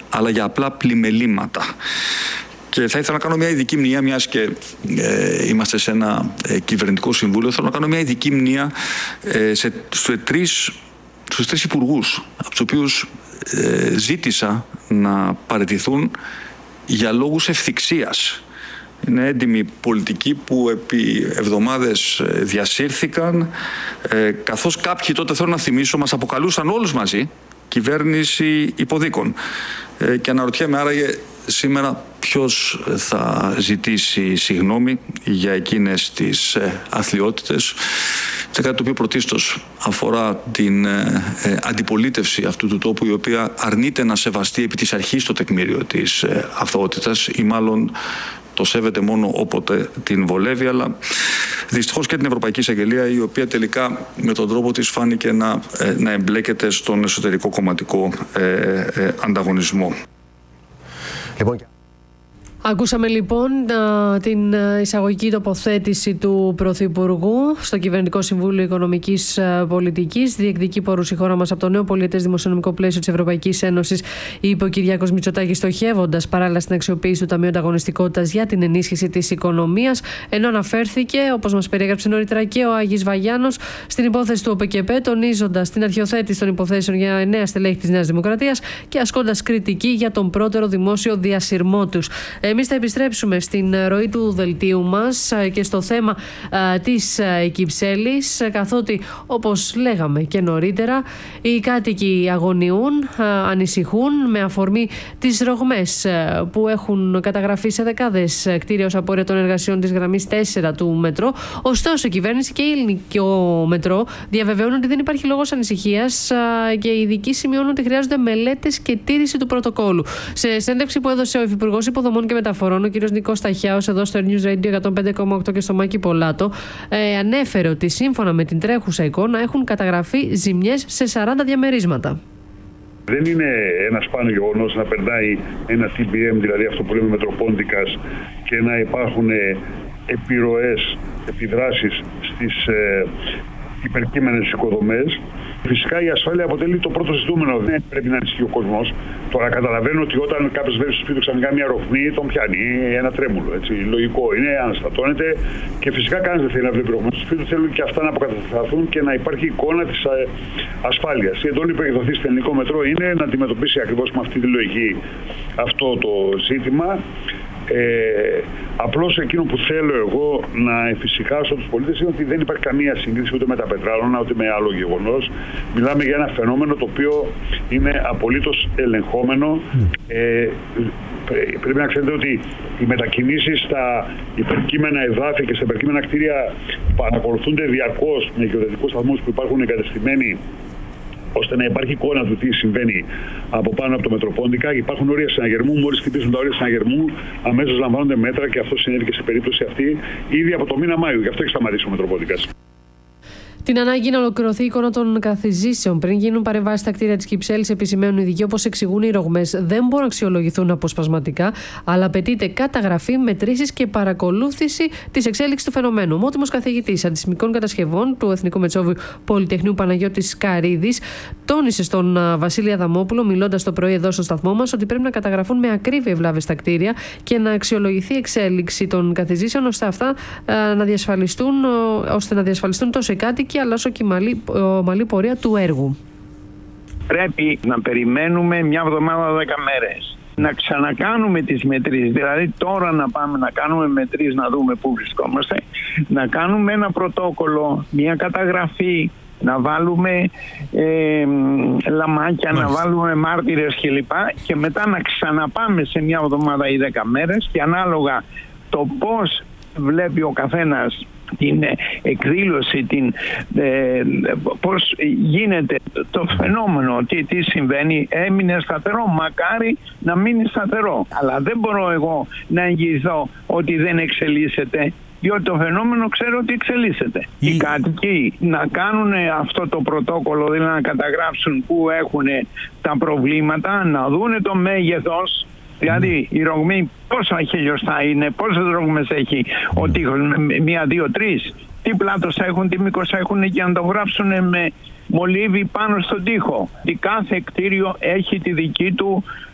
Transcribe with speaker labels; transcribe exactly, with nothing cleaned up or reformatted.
Speaker 1: αλλά για απλά πλημελήματα. Και θα ήθελα να κάνω μια ειδική μνήμα, μιας και ε, είμαστε σε ένα ε, κυβερνητικό συμβούλιο, θέλω να κάνω μια ειδική μνήμα ε, σε, σε τρεις, στους τρεις υπουργούς, από τους οποίους ε, ζήτησα να παραιτηθούν για λόγους ευθυξίας. Είναι έντιμοι πολιτικοί που επί εβδομάδες διασύρθηκαν, ε, καθώς κάποιοι, τότε θέλω να θυμίσω, μας αποκαλούσαν όλους μαζί κυβέρνηση υποδίκων. Ε, και αναρωτιέμαι άραγε σήμερα ποιος θα ζητήσει συγγνώμη για εκείνες τις ε, αθλιότητες. Και κάτι το οποίο πρωτίστως αφορά την ε, ε, αντιπολίτευση αυτού του τόπου, η οποία αρνείται να σεβαστεί επί της αρχής το τεκμήριο της ε, αθωότητας, ή μάλλον το σέβεται μόνο όποτε την βολεύει, αλλά δυστυχώς και την Ευρωπαϊκή Εισαγγελία, η οποία τελικά με τον τρόπο της φάνηκε να, ε, να εμπλέκεται στον εσωτερικό κομματικό ε, ε, ανταγωνισμό.
Speaker 2: Λοιπόν...
Speaker 3: Ακούσαμε λοιπόν την εισαγωγική τοποθέτηση του Πρωθυπουργού στο Κυβερνητικό Συμβούλιο Οικονομικής Πολιτικής. Διεκδικεί πόρους η χώρα μας από το νέο πολιετές δημοσιονομικό πλαίσιο της Ευρωπαϊκής Ένωσης, είπε ο Κυριάκος Μητσοτάκης, στοχεύοντας παράλληλα στην αξιοποίηση του Ταμείου Ανταγωνιστικότητας για την ενίσχυση της οικονομίας. Ενώ αναφέρθηκε, όπως μας περιέγραψε νωρίτερα και ο Άγης Βαγιάνος, στην υπόθεση του ΟΠΕΚΕΠΕ, τονίζοντας την αρχιοθέτηση των υποθέσεων για εννέα στελέχη της Νέας Δημοκρατίας και ασκώντας κριτική για τον πρώτερο δημόσιο διασυρμό τους. Εμείς θα επιστρέψουμε στην ροή του δελτίου μας και στο θέμα α, της Κυψέλης, καθότι, όπως λέγαμε και νωρίτερα, οι κάτοικοι αγωνιούν, α, ανησυχούν με αφορμή τις ρογμές α, που έχουν καταγραφεί σε δεκάδες κτίρια ως απόρρια των εργασιών της γραμμής τέσσερα του μετρό. Ωστόσο, η κυβέρνηση και η ελληνικό μετρό διαβεβαιώνουν ότι δεν υπάρχει λόγος ανησυχίας α, και οι ειδικοί σημειώνουν ότι χρειάζονται μελέτες και τήρηση του πρωτοκόλου. Σε συνέντευξη που έδωσε ο Υφυπουργός Υποδομών και Μεταφορών, ο κ. Νικός Ταχιάος, εδώ στο News Radio εκατόν πέντε κόμμα οκτώ και στο Μάκη Πολάτο, ε, ανέφερε ότι σύμφωνα με την τρέχουσα εικόνα έχουν καταγραφεί ζημιές σε σαράντα διαμερίσματα.
Speaker 4: Δεν είναι ένα σπάνιο γεγονός να περνάει ένα τι μπι εμ, δηλαδή αυτό που λέμε μετροπόντικας, και να υπάρχουν επιρροές, επιδράσεις στις ε, υπερκείμενες οικοδομές. Φυσικά η ασφάλεια αποτελεί το πρώτο ζητούμενο. Δεν πρέπει να ανησυχεί ο κόσμος. Τώρα καταλαβαίνω ότι όταν κάποιος βλέπει στο σπίτι ξαφνικά μια ρογμή, τον πιάνει ένα τρέμουλο. Έτσι. Λογικό είναι, αναστατώνεται, και φυσικά κανείς δεν θέλει να βλέπει ρογμή στο σπίτι. Θέλουν και αυτά να αποκατασταθούν και να υπάρχει εικόνα της ασφάλειας. Η εντολή που έχει δοθεί στο ελληνικό μετρό είναι να αντιμετωπίσει ακριβώς με αυτή τη λογική αυτό το ζήτημα. Ε, απλώς εκείνο που θέλω εγώ να εφησυχάσω τους πολίτες είναι ότι δεν υπάρχει καμία σύγκριση ούτε με τα πετράλωνα ούτε με άλλο γεγονός. Μιλάμε για ένα φαινόμενο το οποίο είναι απολύτως ελεγχόμενο. Ε, πρέπει να ξέρετε ότι οι μετακινήσεις στα υπερκείμενα εδάφη και στα υπερκείμενα κτίρια παρακολουθούνται διαρκώς με γεωδετικούς σταθμούς που υπάρχουν εγκατεστημένοι, ώστε να υπάρχει εικόνα του τι συμβαίνει από πάνω από το Μετροπόντικα. Υπάρχουν όρια συναγερμού. Μόλις χτυπήσουν τα όρια συναγερμού, αμέσως λαμβάνονται μέτρα, και αυτό συνέβη και σε περίπτωση αυτή ήδη από το μήνα Μάιο. Γι' αυτό έχει σταματήσει ο Μετροπόντικας.
Speaker 3: Την ανάγκη να ολοκληρωθεί η εικόνα των καθιζήσεων πριν γίνουν παρεμβάσεις στα κτίρια της Κυψέλης, επισημαίνουν οι ειδικοί. Όπως εξηγούν, οι ρογμές δεν μπορούν να αξιολογηθούν αποσπασματικά, αλλά απαιτείται καταγραφή, μετρήσεις και παρακολούθηση της εξέλιξης του φαινομένου. Ο ομότιμος καθηγητής αντισημικών κατασκευών του Εθνικού Μετσόβιου Πολυτεχνείου Παναγιώτης Καρίδης τόνισε στον Βασίλη Αδαμόπουλο, μιλώντας το πρωί εδώ στο σταθμό μας, ότι πρέπει να καταγραφούν με ακρίβεια οι βλάβες στα κτίρια και να αξιολογηθεί η εξέλιξη των καθιζήσεων, ώστε αυτά να διασφαλιστούν, ώστε να διασφαλιστούν τόσο οι κάτοικοι, αλλά όσο και η ομαλή, ομαλή πορεία του έργου.
Speaker 5: Πρέπει να περιμένουμε μια εβδομάδα, δέκα μέρες. Να ξανακάνουμε τις μετρήσεις, δηλαδή τώρα να πάμε να κάνουμε μετρήσεις, να δούμε πού βρισκόμαστε, να κάνουμε ένα πρωτόκολλο, μια καταγραφή, να βάλουμε ε, λαμάκια, Μάλιστα. να βάλουμε μάρτυρες κλπ. Και μετά να ξαναπάμε σε μια εβδομάδα ή δέκα μέρες, και ανάλογα το πώς βλέπει ο καθένας την εκδήλωση, την, ε, πώς γίνεται το φαινόμενο, τι, τι συμβαίνει, έμεινε σταθερό. Μακάρι να μείνει σταθερό. Αλλά δεν μπορώ εγώ να εγγυηθώ ότι δεν εξελίσσεται, διότι το φαινόμενο ξέρω ότι εξελίσσεται. Οι, Οι κάτοικοι να κάνουν αυτό το πρωτόκολλο, δηλαδή να καταγράψουν πού έχουν τα προβλήματα, να δούνε το μέγεθος. Δηλαδή η ρογμή πόσα χιλιοστά είναι, πόσες ρογμές έχει ο τοίχος, μία, δύο, τρεις, τι πλάτος έχουν, τι μήκος έχουν, και να το γράψουν με μολύβι πάνω στον τοίχο. Τι κάθε κτίριο έχει τη δική του